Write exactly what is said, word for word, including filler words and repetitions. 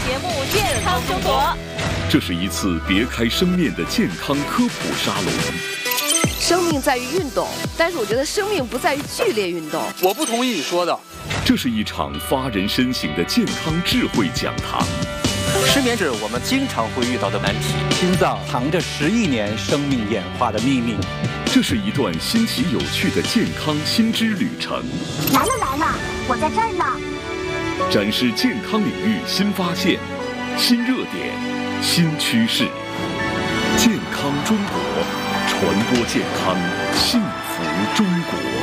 节目《健康生活》， 这是一次别开生面的健康科普沙龙。 生命在于运动，但是我觉得生命不在于剧烈运动。 我不同意你说的。 这是一场发人深省的健康智慧讲堂。 失眠是我们经常会遇到的难题。 心脏藏着十亿年生命演化的秘密。 这是一段新奇有趣的健康新知旅程。 来了来了，我在这儿呢。 展示健康领域新发现、新热点、新趋势。健康中国，传播健康，幸福中国。